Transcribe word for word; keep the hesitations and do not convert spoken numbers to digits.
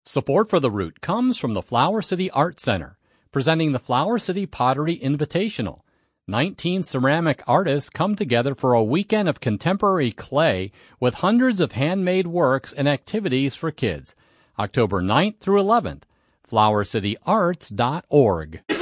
Support for the route comes from the Flower City Art Center, presenting the Flower City Pottery Invitational. nineteen ceramic artists come together for a weekend of contemporary clay with hundreds of handmade works and activities for kids. October ninth through eleventh, flower city arts dot org.